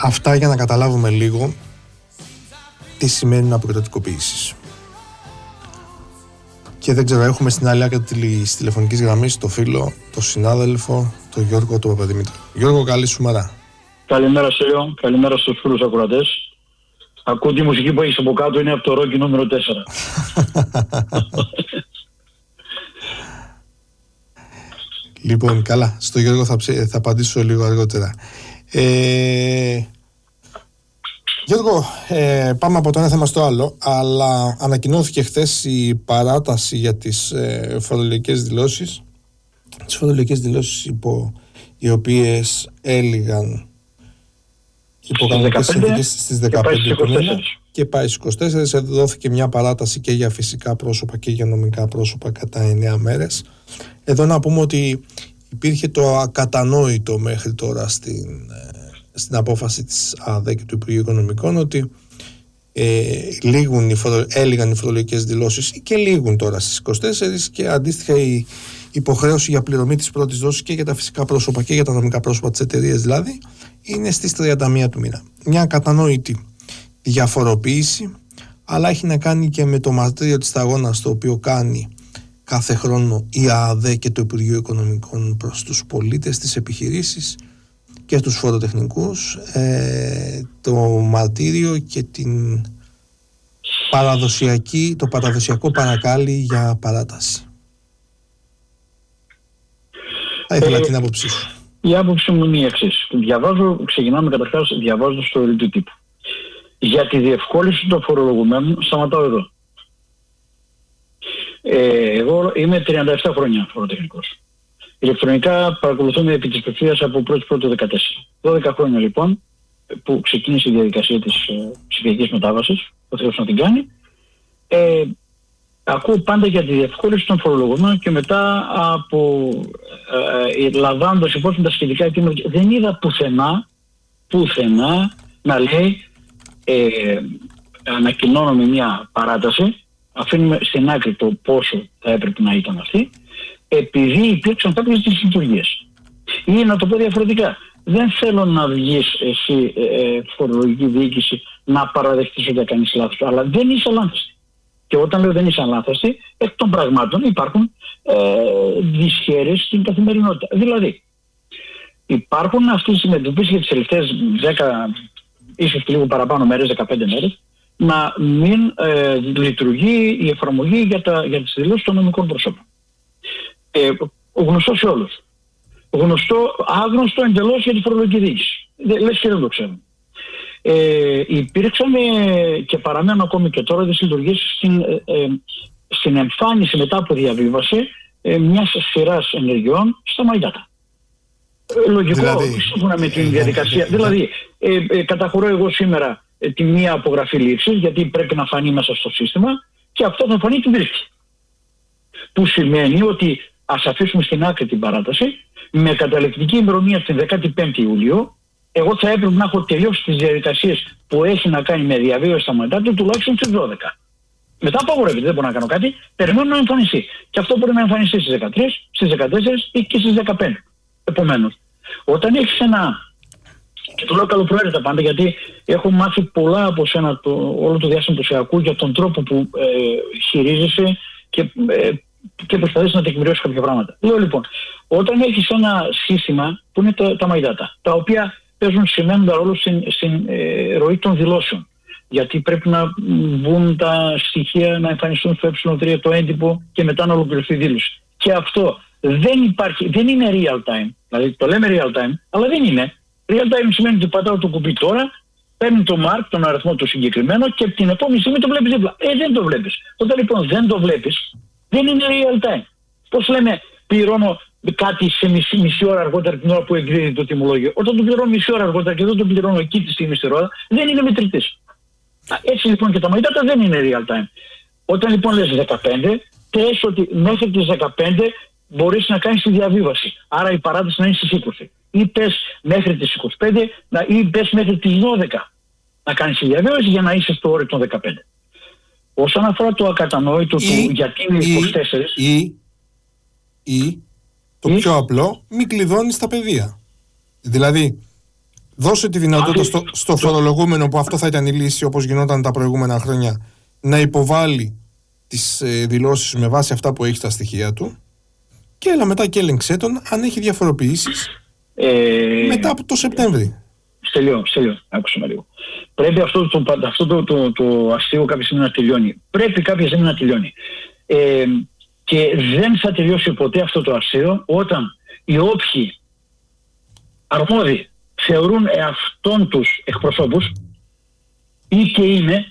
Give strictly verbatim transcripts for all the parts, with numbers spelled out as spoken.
Αυτά για να καταλάβουμε λίγο τι σημαίνουν αποκρατικοποίησεις. Και δεν ξέρω, έχουμε στην άλλη άκρη της τηλεφωνικής γραμμής το φίλο, το συνάδελφο, το Γιώργο του Παπαδημήτρου. Γιώργο, καλή σου μέρα. Καλημέρα Σίλιο, καλημέρα στους φίλους ακροατές. Ακούω τη μουσική που έχεις από κάτω, είναι από το Ρόκι νούμερο τέσσερα. Λοιπόν, καλά, στο Γιώργο θα, ψε, θα απαντήσω λίγο αργότερα. Ε, Γιώργο, ε, πάμε από το ένα θέμα στο άλλο, αλλά ανακοινώθηκε χθες η παράταση για τις ε, φορολογικές δηλώσεις. Τις φορολογικές δηλώσεις υπό οι οποίες έλυγαν υπό κανονικές συνθήκες στις δεκαπέντε του μήνα και πάει στις είκοσι τέσσερα. Δόθηκε μια παράταση και για φυσικά πρόσωπα και για νομικά πρόσωπα κατά εννέα μέρες. Εδώ να πούμε ότι υπήρχε το ακατανόητο μέχρι τώρα στην, στην απόφαση της ΑΔΕ και του Υπουργείου Οικονομικών ότι ε, λήγουν οι φορο, έλυγαν οι φορολογικές δηλώσεις και λήγουν τώρα στις είκοσι τέσσερα και αντίστοιχα η υποχρέωση για πληρωμή της πρώτης δόσης και για τα φυσικά πρόσωπα και για τα νομικά πρόσωπα της εταιρείας δηλαδή είναι στις τριάντα μία του μήνα. Μια ακατανόητη διαφοροποίηση, αλλά έχει να κάνει και με το μαρτύριο της σταγόνας το οποίο κάνει κάθε χρόνο η ΑΔΕ και το Υπουργείο Οικονομικών προς τους πολίτες, τις επιχειρήσεις και τους φοροτεχνικούς, ε, το μαρτύριο και την παραδοσιακή, το παραδοσιακό παρακάλι για παράταση. Θα ήθελα ε, την άποψή σου. Η άποψή μου είναι η εξής. Διαβάζω, ξεκινάμε καταρχάς διαβάζοντας το ρητού τύπου. Για τη διευκόλυνση των φορολογουμένων, σταματάω εδώ. Ε, εγώ είμαι τριάντα επτά χρόνια φοροτεχνικός. Ηλεκτρονικά παρακολουθούμε επί της πευθείας από πρώτη πρώτη δεκατέσσερα. δώδεκα χρόνια λοιπόν που ξεκίνησε η διαδικασία της ε, ψηφιακής μετάβασης, ο Θεός να την κάνει. Ε, ακούω πάντα για τη διευκόλυνση των φορολογουμένων και μετά από ε, ε, λαμβάνοντας υπόψη τα σχετικά αιτήματα, δεν είδα πουθενά, πουθενά να λέει ε, ανακοινώνουμε μια παράταση, αφήνουμε στην άκρη το πόσο θα έπρεπε να ήταν αυτή, επειδή υπήρξαν κάποιες δυσλειτουργίες. Ή να το πω διαφορετικά, δεν θέλω να βγεις εσύ ε, φορολογική διοίκηση να παραδεχτείς ότι κάνεις λάθος, αλλά δεν είσαι αλάνθαστη. Και όταν λέω δεν είσαι αλάνθαστη, εκ των πραγμάτων υπάρχουν ε, δυσχέρειες στην καθημερινότητα. Δηλαδή, υπάρχουν αυτές τις μετρήσεις για τις τελευταίες δέκα, ίσως και λίγο παραπάνω μέρες, δεκαπέντε μέρες, να μην ε, λειτουργεί η εφαρμογή για, τα, για τις δηλώσεις των νομικών προσώπων. Ε, γνωστό σε όλους. Γνωστό, άγνωστο εντελώς για τη φορολογική διοίκηση. Λες και δεν το ξέρουν. Ε, υπήρξαν ε, και παραμένουν ακόμη και τώρα δυσλειτουργίες στην, ε, ε, στην εμφάνιση μετά από διαβίβαση ε, μιας σειράς ενεργειών στα μαγιάτα. Ε, λογικό, δηλαδή, σύμφωνα με την διαδικασία. Δηλαδή, ε, ε, καταχωρώ εγώ σήμερα ε, τη μία απογραφή λήψης, γιατί πρέπει να φανεί μέσα στο σύστημα, και αυτό θα φανεί την τρίτη. Που σημαίνει ότι ας αφήσουμε στην άκρη την παράταση, με καταληκτική ημερομηνία την δεκαπέντε Ιουλίου, εγώ θα έπρεπε να έχω τελειώσει τις διαδικασίες που έχει να κάνει με διαβίωση στα μαντάτα τουλάχιστον στις δώδεκα. Μετά απαγορεύεται, δεν μπορώ να κάνω κάτι, περιμένω να εμφανιστεί. Και αυτό μπορεί να εμφανιστεί στις δεκατρείς, στις δεκατέσσερις ή και στις δεκαπέντε. Επομένως, όταν έχεις ένα. Και το λέω καλοπροαίρετα πάντα, γιατί έχω μάθει πολλά από σένα το, όλο το διάστημα που σε ακούω για τον τρόπο που ε, χειρίζεσαι και, ε, και προσπαθείς να τεκμηριώσεις κάποια πράγματα. Λέω λοιπόν, όταν έχεις ένα σύστημα που είναι τα, τα μαϊδάτα, τα οποία παίζουν σημαίνοντα ρόλο στην, στην ε, ροή των δηλώσεων, γιατί πρέπει να βγουν τα στοιχεία να εμφανιστούν στο ε τρία το έντυπο και μετά να ολοκληρωθεί η δήλωση. Και αυτό δεν υπάρχει, δεν είναι real time. Δηλαδή το λέμε real time, αλλά δεν είναι. Real time σημαίνει ότι πατάω το κουμπί τώρα, παίρνει το mark, τον αριθμό του συγκεκριμένο και την επόμενη στιγμή το βλέπεις δίπλα. Ε, δεν το βλέπεις. Όταν λοιπόν δεν το βλέπεις, δεν είναι real time. Πώς λέμε, πληρώνω κάτι σε μισή, μισή ώρα αργότερα την ώρα που εκδίδει το τιμολόγιο. Όταν το πληρώνω μισή ώρα αργότερα και δεν το πληρώνω εκεί τη στιγμή στη ώρα, δεν είναι μετρητής. Έτσι λοιπόν και τα μαγιτάτα δεν είναι real time. Όταν λοιπόν λες δεκαπέντε, πες ότι μέχρι τις δεκαπέντε μπορείς να κάνεις τη διαβίβαση. Άρα η παράταση να είναι στις είκοσι. Ή πες μέχρι τις είκοσι πέντε ή πες μέχρι τις δώδεκα να κάνεις τη διαβίβαση για να είσαι στο όριο των δεκαπέντε. Όσον αφορά το ακατανόητο ή, του γιατί είναι είκοσι τέσσερα. Ή, ή το ή, πιο απλό, μην κλειδώνεις τα πεδία. Δηλαδή, Δώσε τη δυνατότητα στο, στο φορολογούμενο, που αυτό θα ήταν η λύση όπως γινόταν τα προηγούμενα χρόνια, να υποβάλει τις ε, δηλώσεις με βάση αυτά που έχει στα στοιχεία του, και έλα μετά και έλεγξέ τον αν έχει διαφοροποιήσεις ε, μετά από το Σεπτέμβρη. Στέλιο, Στέλιο, άκουσα με λίγο. Πρέπει αυτό το, αυτό το, το, το αστείο κάποια στιγμή να τελειώνει. Πρέπει κάποια στιγμή να τελειώνει. Ε, και δεν θα τελειώσει ποτέ αυτό το αστείο όταν οι όποιοι αρμόδιοι θεωρούν εαυτόν τους εκπροσώπους, ή και είναι,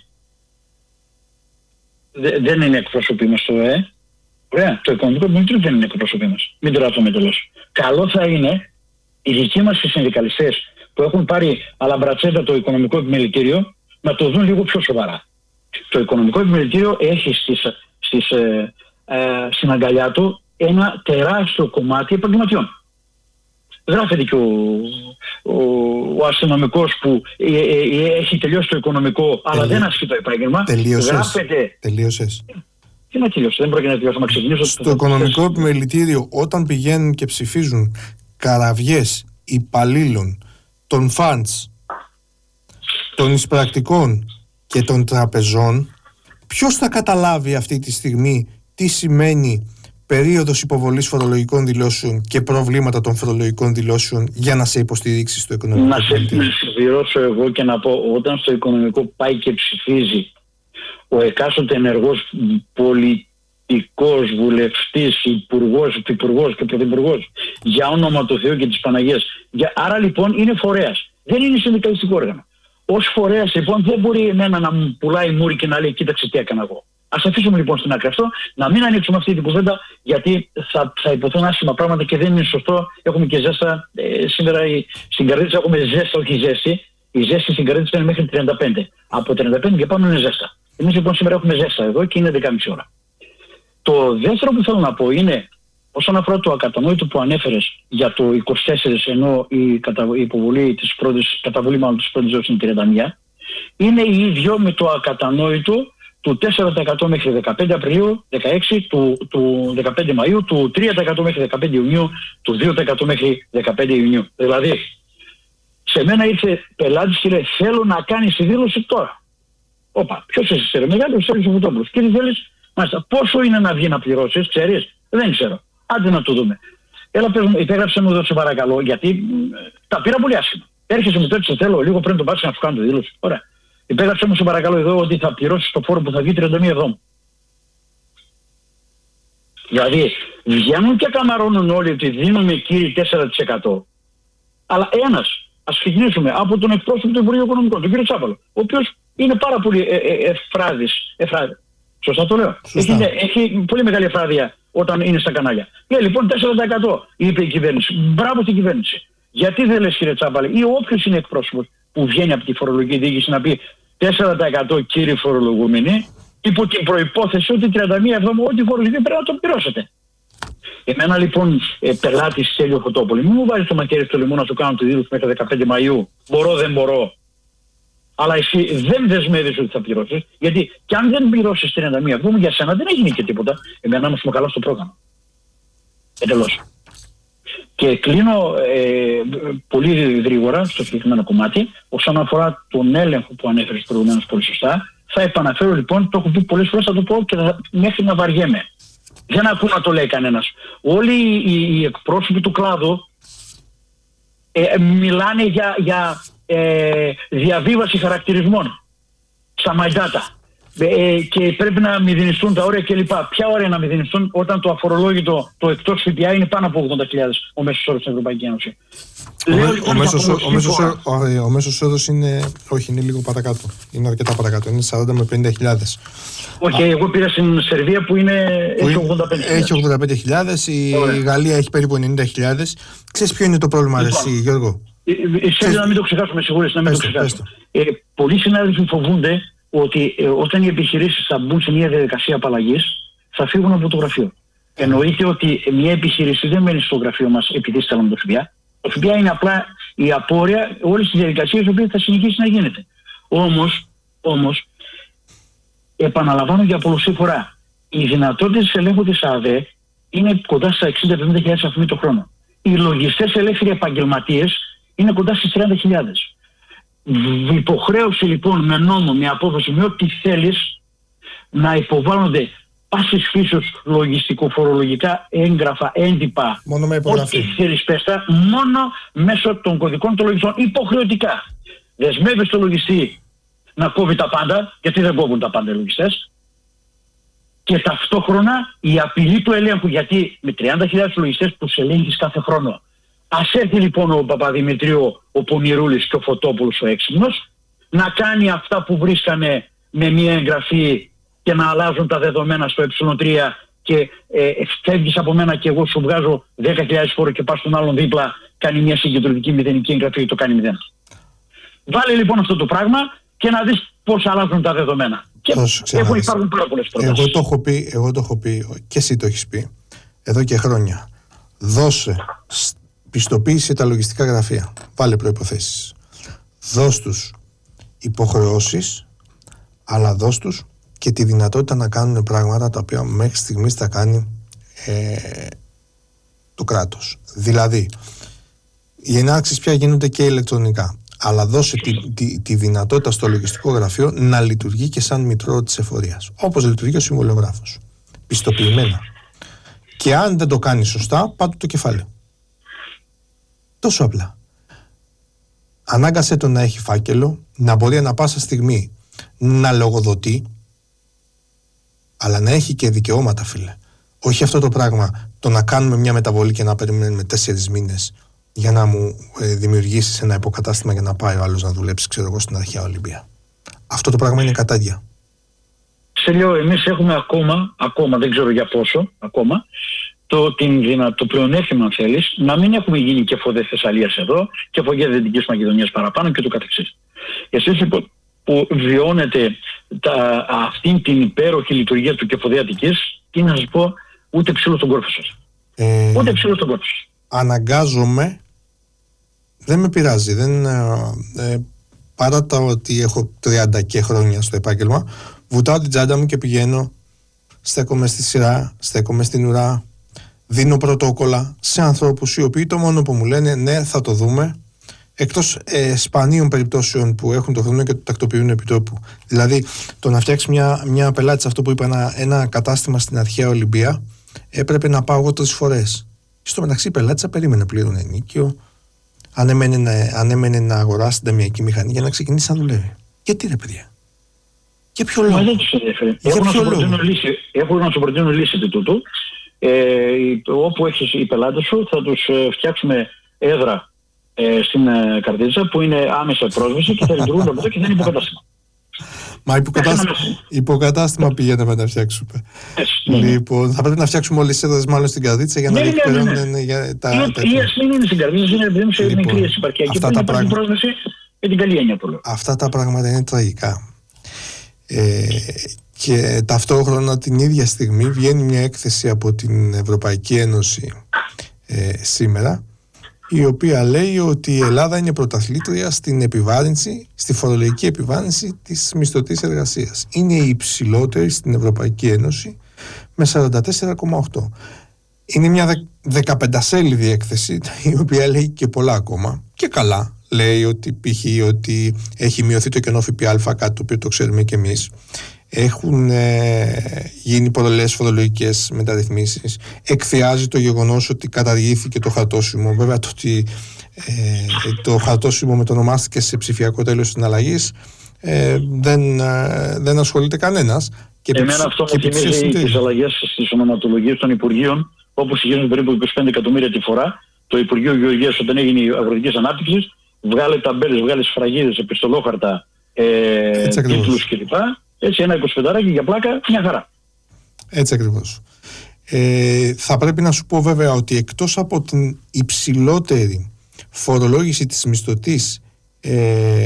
δε, δεν είναι εκπρόσωποι μας το ΕΕ, ωραία, το Οικονομικό Επιμελητήριο δεν είναι εκπρόσωποι μας. Μην το ρωτάμε τελώς. Καλό θα είναι οι δικοί μας οι συνδικαλιστές που έχουν πάρει αλαμπρατσέτα το Οικονομικό Επιμελητήριο να το δουν λίγο πιο σοβαρά. Το Οικονομικό Επιμελητήριο έχει στις, στις, ε, ε, στην αγκαλιά του ένα τεράστιο κομμάτι επαγγελματιών. Γράφεται και ο, ο, ο αστυνομικός που ε, ε, έχει τελειώσει το οικονομικό, αλλά Τελεί... δεν ασκεί το επάγγελμα. Τελείωσες. Γράφεται... Τελείωσες. Τι να τελειώσει, δεν πρόκειται να τελειώσω, να ξεκινήσω. Στο Οικονομικό Επιμελητήριο, όταν πηγαίνουν και ψηφίζουν καραβιές υπαλλήλων των φαντς, των εισπρακτικών και των τραπεζών, ποιος θα καταλάβει αυτή τη στιγμή τι σημαίνει περίοδος υποβολής φορολογικών δηλώσεων και προβλήματα των φορολογικών δηλώσεων για να σε υποστηρίξει στο Οικονομικό να Επιμελητήριο? Να σε συμπληρώσω εγώ και να πω, όταν στο Οικονομικό πάει και ψηφίζει ο εκάστοτε ενεργός πολιτικός, βουλευτής, υπουργός, υπουργός και πρωθυπουργός, για όνομα του Θεού και της Παναγίας, για... άρα λοιπόν είναι φορέας, δεν είναι συνδικαλιστικό όργανο. Ως φορέας λοιπόν δεν μπορεί εμένα να μου πουλάει μούρι και να λέει κοίταξε τι έκανα εγώ. Ας αφήσουμε λοιπόν στην άκρη αυτό, να μην ανοίξουμε αυτή την κουβέντα, γιατί θα, θα υποθούν άσχημα πράγματα και δεν είναι σωστό. Έχουμε και ζέστα. Ε, σήμερα στην Καρδίτσα έχουμε ζέστα, όχι ζέστη. Η ζέστη στην Καρδίτσα είναι μέχρι τριάντα πέντε. Από τριάντα πέντε και πάνω είναι ζέστα. Εμείς λοιπόν σήμερα έχουμε ζέστα εδώ και είναι δέκα και μισή ώρα. Το δεύτερο που θέλω να πω είναι, όσον αφορά το ακατανόητο που ανέφερες για το είκοσι τέσσερα, ενώ η, κατα, η υποβολή της πρώτης, καταβολή μάλλον της πρώτης δόσης είναι τριάντα μία, είναι ίδιο με το ακατανόητο του τέσσερα τοις εκατό μέχρι δεκαπέντε Απριλίου, δεκαέξι, του, του δεκαπέντε Μαΐου, του τρία τοις εκατό μέχρι δεκαπέντε Ιουνίου, του δύο τοις εκατό μέχρι δεκαπέντε Ιουνίου. Δηλαδή, σε μένα ήρθε πελάτης και λέει, θέλω να κάνεις τη δήλωση τώρα. Όπα, ποιος είσαι ρε μεγάλο, ο Στέλιος ο Βουτόπουλος. Και τι θέλεις, μάλιστα, πόσο είναι να βγει να πληρώσεις, ξέρεις? Δεν ξέρω. Άντε να το δούμε. Έλα πες μου, υπέγραψε μου εδώ σε παρακαλώ, γιατί ε, τα πήρα πολύ άσχημα. Έρχεσαι μου τότε, σε θέλω λίγο πριν τον πάψει να σου κάνω τη δήλωση. Ωραία. Υπέγραψε μου σε παρακαλώ εδώ ότι θα πληρώσεις το φόρο που θα βγει τριάντα μία εβδόμου. Δηλαδή, βγαίνουν και καμαρώνουν όλοι ότι δίνουμε κύριοι τέσσερα τοις εκατό. Αλλά ένας, ας ξεκινήσουμε από τον εκπρόσωπο του Υπουργείου Οικονομικών, τον κύριο Τσάπαλο, ο οποίος είναι πάρα πολύ ε, ε, εφράδης. Εφράδης. Σωστά το λέω. Σωστά. Έχει, έχει πολύ μεγάλη εφράδια όταν είναι στα κανάλια. Λέει λοιπόν τέσσερα τοις εκατό είπε η κυβέρνηση. Μπράβο στην κυβέρνηση. Γιατί δεν λες κύριε Τσάπαλε, ή όποιος είναι εκπρόσωπος που βγαίνει από τη φορολογική διοίκηση να πει τέσσερα τοις εκατό κύριοι φορολογούμενοι, υπό την προϋπόθεση ότι τριάντα μία εβδομάδα ό,τι φορολογική πρέπει να το πληρώσετε. Εμένα λοιπόν ε, πελάτης Στέλιο Φωτόπουλη, μην μου βάζεις το μαχαίρι στο λαιμό να σου κάνω τη δήλωση μέχρι δεκαπέντε Μαΐου. Μπορώ, δεν μπορώ. Αλλά εσύ δεν δεσμεύεσαι ότι θα πληρώσεις, γιατί κι αν δεν πληρώσεις τριάντα μία εβδομάδα, για σένα δεν έγινε και τίποτα. Εμένα όμως μου καλά στο πρόγραμμα. Εντελώς. Και κλείνω ε, πολύ γρήγορα στο συγκεκριμένο κομμάτι, όσον αφορά τον έλεγχο που ανέφερες προηγουμένως πολύ σωστά. Θα επαναφέρω λοιπόν, το έχω πει πολλές φορές, θα το πω και θα, μέχρι να βαριέμαι. Δεν ακούω να το λέει κανένας. Όλοι οι, οι εκπρόσωποι του κλάδου ε, μιλάνε για, για ε, διαβίβαση χαρακτηρισμών στα μαϊντάτα. Ε, και πρέπει να μηδενιστούν τα όρια κλπ. Ποια όρια να μηδενιστούν όταν το αφορολόγητο, το εκτός ΦΠΑ είναι πάνω από ογδόντα χιλιάδες ο μέσος όρος στην Ευρωπαϊκή Ένωση. Ο, Λέω, λοιπόν, ο, μέσος, ο, μέσος, ο, ο μέσος όρος είναι, όχι, είναι λίγο παρακάτω. Είναι αρκετά παρακάτω. Είναι σαράντα με πενήντα χιλιάδες. Όχι, okay, εγώ πήρα στην Σερβία που είναι, που έχει ογδόντα πέντε χιλιάδες. Έχει ογδόντα πέντε χιλιάδες, η Ωραία. Γαλλία έχει περίπου ενενήντα χιλιάδες. Ξέρεις ποιο είναι το πρόβλημα, λοιπόν, εσύ, Γιώργο? Θέλω να μην το ξεχάσουμε, σίγουρες, να μην πες το ξεχάσουμε. Ε, πολλοί συνάδελφοι φοβούνται ότι ε, όταν οι επιχειρήσεις θα μπουν σε μια διαδικασία απαλλαγής, θα φύγουν από το γραφείο. Εννοείται ότι μια επιχείρηση δεν μένει στο γραφείο μας επειδή στέλνουν το ΦΠΑ. Το ΦΠΑ είναι απλά η απόρρεια όλης της διαδικασίας, η οποία θα συνεχίσει να γίνεται. Όμως, όμως επαναλαμβάνω για πολλωστή φορά, οι δυνατότητες ελέγχου της ΑΔΕ είναι κοντά στα εξήντα με εβδομήντα χιλιάδες αριθμοί το χρόνο. Οι λογιστές ελεύθεροι επαγγελματίες είναι κοντά στις τριάντα χιλιάδες. Υποχρέωση λοιπόν με νόμο, με απόφαση, με ό,τι θέλεις, να υποβάλλονται πάσης φύσεως λογιστικοφορολογικά έγγραφα, έντυπα, μόνο με υπογραφή. Ό,τι θέλεις πέστα, μόνο μέσω των κωδικών των λογιστών, υποχρεωτικά. Δεσμεύεις το λογιστή να κόβει τα πάντα, γιατί δεν κόβουν τα πάντα οι λογιστές, και ταυτόχρονα η απειλή του ελέγχου, γιατί με τριάντα χιλιάδες λογιστές τους ελέγχεις κάθε χρόνο. Ας έρθει λοιπόν ο Παπαδημητρίου, ο Πονηρούλης και ο Φωτόπουλος ο έξυπνος, να κάνει αυτά που βρίσκανε με μια εγγραφή και να αλλάζουν τα δεδομένα στο ε τρία και ε, φεύγεις από μένα και εγώ σου βγάζω δέκα χιλιάδες φόρο και πας στον άλλον δίπλα, κάνει μια συγκεντρωτική μηδενική εγγραφή και το κάνει μηδέν. Βάλε λοιπόν αυτό το πράγμα και να δεις πώς αλλάζουν τα δεδομένα. Και έχουν υπάρχουν πάρα πολλές προτάσεις. Εγώ το έχω πει, εγώ το έχω πει και εσύ το έχεις πει εδώ και χρόνια. Δώσε πιστοποίηση τα λογιστικά γραφεία. Βάλε προϋποθέσεις. Δώσ' τους υποχρεώσεις, αλλά δώσ' τους και τη δυνατότητα να κάνουν πράγματα τα οποία μέχρι στιγμής θα κάνει ε, το κράτος. Δηλαδή, οι ενάρξεις πια γίνονται και ηλεκτρονικά. Αλλά δώσε τη, τη, τη δυνατότητα στο λογιστικό γραφείο να λειτουργεί και σαν μητρό της εφορίας. Όπως λειτουργεί ο συμβολιογράφος. Πιστοποιημένα. Και αν δεν το κάνει σωστά, πάτε το κεφάλι. Τόσο απλά. Ανάγκασε τον να έχει φάκελο, να μπορεί ανά πάσα στιγμή να λογοδοτεί, αλλά να έχει και δικαιώματα, φίλε. Όχι αυτό το πράγμα, το να κάνουμε μια μεταβολή και να περιμένουμε τέσσερις μήνες για να μου ε, δημιουργήσεις ένα υποκατάστημα για να πάει ο άλλος να δουλέψει, ξέρω εγώ, στην αρχαία Ολυμπία. Αυτό το πράγμα είναι κατάδια. Σε λέω, εμείς έχουμε ακόμα, ακόμα, δεν ξέρω για πόσο, ακόμα, το, την, το πλεονέκτημα, αν θέλεις, να μην έχουμε γίνει και φωδές Θεσσαλίας εδώ και φωγές Δυτικής Μακεδονίας παραπάνω και το καθεξής. Εσείς που, που βιώνετε τα, αυτήν την υπέροχη λειτουργία του Κεφοδέ Αττικής, τι να σας πω, ούτε ψήλο στον κόρφο σας. Ε, ούτε ψήλο στον κόρφο σας. Αναγκάζομαι, δεν με πειράζει, δεν, ε, παρά το ότι έχω τριάντα και χρόνια στο επάγγελμα, βουτάω την τσάντα μου και πηγαίνω, στέκομαι στη σειρά, στέκομαι στην ουρά, δίνω πρωτόκολλα σε ανθρώπους οι οποίοι το μόνο που μου λένε ναι, θα το δούμε, εκτός ε, σπανίων περιπτώσεων που έχουν το χρόνο και το τακτοποιούν επί τόπου. Δηλαδή, το να φτιάξει μια, μια πελάτη, αυτό που είπα, ένα, ένα κατάστημα στην αρχαία Ολυμπία, έπρεπε να πάω εγώ τρεις φορές. Στο μεταξύ, η πελάτησα περίμενε, πλήρωνε ενίκιο, ανέμενε να, ανέμενε να αγοράσει την ταμιακή μηχανή για να ξεκινήσει να δουλεύει. Γιατί ρε παιδιά? Για ποιο λόγο? Δεν τους ενδιαφέρει. Έχω, έχω να σου προτείνω λύση του τούτου. Ε, όπου έχεις οι πελάτες σου, θα τους ε, φτιάξουμε έδρα ε, στην ε, Καρτίτσα που είναι άμεσα πρόσβαση και θα λειτουργούν από εδώ και δεν είναι υποκατάστημα. Μα υποκατάστημα, υποκατάστημα πήγαινε να τα φτιάξουμε. Λοιπόν, θα πρέπει να φτιάξουμε όλες τις έδρες μάλλον στην Καρδίτσα για να διεκπαιρώνουν τα... Ή ας μην είναι στην Καρδίτσα, είναι σε μικρές υπαρχιακές που υπάρχει πρόσβαση με την καλή έννοια. Αυτά τα πράγματα είναι τραγικά. Ε, και ταυτόχρονα την ίδια στιγμή βγαίνει μια έκθεση από την Ευρωπαϊκή Ένωση ε, σήμερα, η οποία λέει ότι η Ελλάδα είναι πρωταθλήτρια στην επιβάρυνση, στη φορολογική επιβάρυνση της μισθωτής εργασίας. Είναι η υψηλότερη στην Ευρωπαϊκή Ένωση με σαράντα τέσσερα κόμμα οκτώ. Είναι μια δεκαπεντασέλιδη έκθεση, η οποία λέει και πολλά ακόμα, και καλά. Λέει ότι π.χ. ότι έχει μειωθεί το κενό ΦΠΑ, κάτι το οποίο το ξέρουμε και εμείς. Έχουν ε, γίνει πολλές φορολογικές μεταρρυθμίσεις. Εκθιάζει το γεγονός ότι καταργήθηκε το χαρτόσημο. Βέβαια το ότι ε, το χαρτόσημο μετονομάστηκε σε ψηφιακό τέλος συναλλαγής ε, δεν, ε, δεν ασχολείται κανένας. Και εμένα ψ, αυτό μου θυμίζει τις αλλαγές στις ονοματολογίες των Υπουργείων, όπου συγχύζουν περίπου είκοσι πέντε εκατομμύρια τη φορά. Το Υπουργείο Γεωργίας, όταν έγινε η Αγροτικής Ανάπτυξης, βγάλε ταμπέλες, βγάλε σφραγίδες, επιστολόχαρτα, ε, τίτλους κλπ. Έτσι ένα εικοσιπεντάρακι για πλάκα, μια χαρά. Έτσι ακριβώς. Ε, θα πρέπει να σου πω βέβαια ότι εκτός από την υψηλότερη φορολόγηση της μισθωτής ε,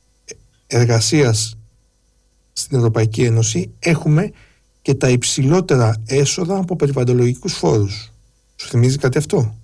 εργασίας στην Ευρωπαϊκή Ένωση, έχουμε και τα υψηλότερα έσοδα από περιβαλλοντολογικούς φόρους. Σου θυμίζει κάτι αυτό?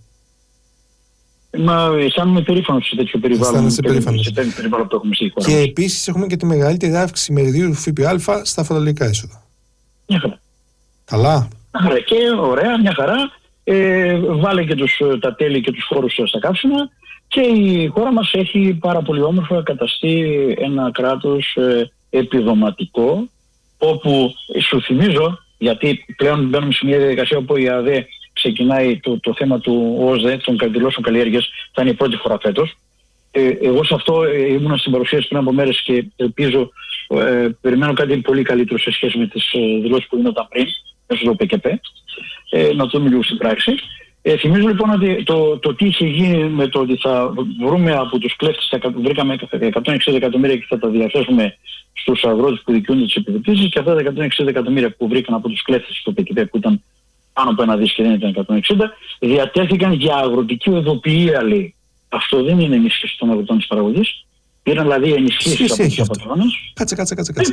Μα αισθάνομαι περήφανος σε τέτοιο περιβάλλον, σε περήφανος. σε τέτοιο περιβάλλον που έχουμε στη χώρα. Και επίσης έχουμε και τη μεγαλύτερη αύξηση μεριδίου ΦΠΑ στα φορολογικά έσοδα. Μια χαρά. Καλά. Μια χαρά. Και ωραία, μια χαρά. Ε, βάλε και τους, τα τέλη και τους φόρους στα καύσιμα Και η χώρα μας έχει πάρα πολύ όμορφα καταστεί ένα κράτος ε, επιδοματικό, όπου σου θυμίζω, γιατί πλέον μπαίνουμε σε μια διαδικασία όπου η ΑΔΕ ξεκινάει το, το θέμα του ΟΣΔΕ, των καλλιτελώσεων καλλιέργειας, θα είναι η πρώτη φορά φέτος. Ε, εγώ σε αυτό ε, ήμουνα στην παρουσίαση πριν από μέρες και ελπίζω, ε, περιμένω κάτι πολύ καλύτερο σε σχέση με τις ε, δηλώσεις που γίνονταν πριν, μέσω του ΠΚΠ, ε, να το δούμε λίγο στην πράξη. Ε, θυμίζω λοιπόν ότι το, το τι είχε γίνει με το ότι θα βρούμε από τους κλέφτες, βρήκαμε εκατόν εξήντα εκατομμύρια και θα τα διαθέσουμε στους αγρότες που δικαιούνται τις επιδοτήσεις, και αυτά τα εκατόν εξήντα εκατομμύρια που βρήκαν από τους κλέφτες στο ΠΚΠ, που ήταν πάνω από ένα δις και δεν ήταν εκατόν εξήντα, διατέθηκαν για αγροτική οδοποιία, λέει. Αυτό δεν είναι ενίσχυση των αγροτών της παραγωγής. Πήραν δηλαδή ενισχύσεις από τους πατρόνες. Κάτσε, κάτσε, κάτσε. κάτσε.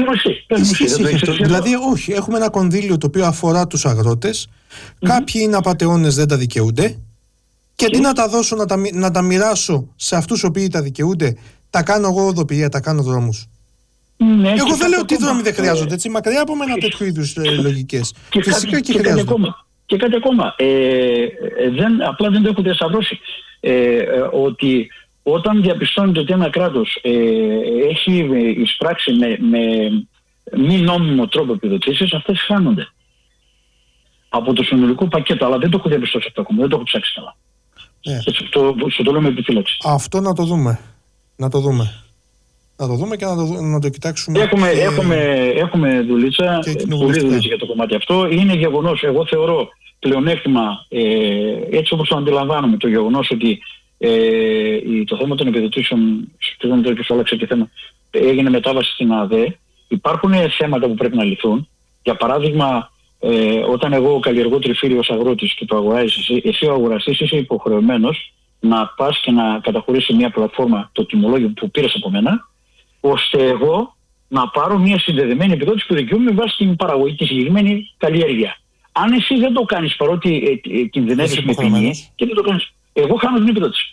Ε, δηλαδή, όχι, έχουμε ένα κονδύλιο το οποίο αφορά τους αγρότες. Mm-hmm. Κάποιοι είναι απατεώνες, δεν τα δικαιούνται. Και αντί mm-hmm. να τα δώσω, να τα, να τα μοιράσω σε αυτούς οι οποίοι τα δικαιούνται, τα κάνω εγώ οδοποιία, τα κάνω δρόμους. Ναι, εγώ δεν λέω ότι οι δρόμοι δεν χρειάζονται, έτσι, μακριά από μένα τέτοιου είδους ε, λογικές. Και Φυσικά κάτι, και, και χρειάζονται. Κάτι ακόμα, και κάτι ακόμα. Ε, ε, δεν, απλά δεν το έχω διασταυρώσει. Ε, ε, ότι όταν διαπιστώνεται ότι ένα κράτος ε, έχει εισπράξει με, με μη νόμιμο τρόπο επιδοτήσεις, αυτές χάνονται από το συνολικό πακέτο. Αλλά δεν το έχω διαπιστώσει αυτό ακόμα, δεν το έχω ψάξει καλά. Yeah. Έτσι, το, το, το λέω με επιφύλαξη. Αυτό να το δούμε. Να το δούμε. Να το δούμε και να το, να το κοιτάξουμε. Έχουμε, και... έχουμε, έχουμε δουλίτσα, πολύ δουλίτσα για το κομμάτι αυτό. Είναι γεγονός, εγώ θεωρώ πλεονέκτημα, ε, έτσι όπως το αντιλαμβάνομαι, το γεγονός ότι ε, το θέμα των επιδοτήσεων, σχεδόν το και σου άλλαξε και θέμα, έγινε μετάβαση στην ΑΔΕ. Υπάρχουν θέματα που πρέπει να λυθούν. Για παράδειγμα, ε, όταν εγώ καλλιεργώ τριφύλι ως αγρότης και το αγοράζεις εσύ, εσύ ο αγοραστής είσαι υποχρεωμένος να πας και να καταχωρήσεις μια πλατφόρμα το τιμολόγιο που πήρες από μένα, ώστε εγώ να πάρω μια συνδεδεμένη επιδότηση που δικαιούμαι με βάση την παραγωγή, τη συγκεκριμένη καλλιέργεια. Αν εσύ δεν το κάνεις, παρότι ε, ε, κινδυνεύεις με ποινή, και δεν το κάνεις, εγώ χάνω την επιδότηση.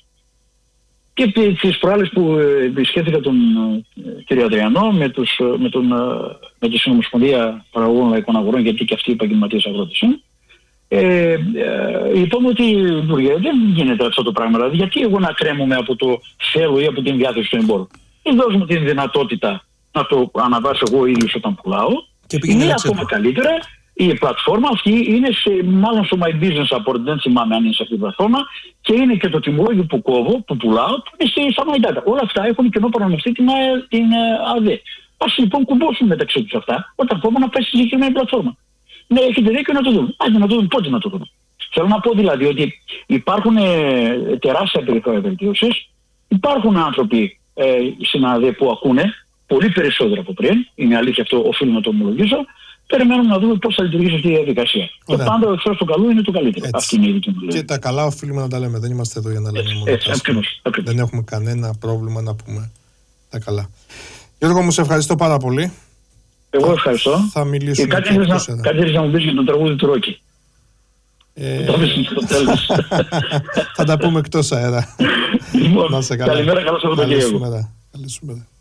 Και τις προάλλες που επισκέφθηκα τον ε, κύριο Αδριανό με, τους, με, τον, με τη Συνομοσπονδία Παραγωγών Λαϊκών Αγορών, γιατί και αυτοί οι επαγγελματίες αγρότες είναι, ε, ε, είπαμε ότι δεν γίνεται αυτό το πράγμα. Δηλαδή, γιατί εγώ να κρέμομαι από το θέλω ή από την διάθεση του εμπόρου. Δεν δώσουμε την δυνατότητα να το αναβάσω εγώ ίδιος όταν πουλάω. Ή ακόμα καλύτερα, η πλατφόρμα αυτή είναι σε, μάλλον στο My Business Support, δεν θυμάμαι αν είναι σε αυτή την πλατφόρμα, και είναι και το τιμολόγιο που κόβω, που πουλάω, που είναι στα My Data. Όλα αυτά έχουν κοινό παρονομαστεί την, την ΑΔΕ. Ας λοιπόν κουμπώσουν μεταξύ τους αυτά, όταν κόβω να πάει στη συγκεκριμένη πλατφόρμα. Ναι, έχετε δίκιο να το δούμε. Άντε να το δούμε, πότε να το δούμε. Θέλω να πω δηλαδή ότι υπάρχουν ε, τεράστια περιθώρια βελτίωσης, υπάρχουν άνθρωποι ε, στην ΑΔΕ που ακούνε, πολύ περισσότερο από πριν, είναι αλήθεια αυτό, οφείλω να το ομολογήσω. Περιμένουμε να δούμε πώς θα λειτουργήσει αυτή η διαδικασία. Ωραία. Και πάντα ο εχθρός του καλού είναι το καλύτερο. Έτσι. Αυτή είναι η δική μου λόγια. Και τα καλά οφείλουμε να τα λέμε. Δεν είμαστε εδώ για να λέμε μόνο έτσι, ακριβώς, ακριβώς. Δεν έχουμε κανένα πρόβλημα να πούμε τα καλά. Γιώργο, μου σε ευχαριστώ πάρα πολύ. Εγώ ευχαριστώ. Θα μιλήσουμε. Κάτι θέλεις να μου πεις για τον τραγούδι του Ρόκη. Ε... Θα τα πούμε εκτός αέρα. Λοιπόν, καλημέρα, καλό Σαββατοκύριακο. Καλή σου μέρα.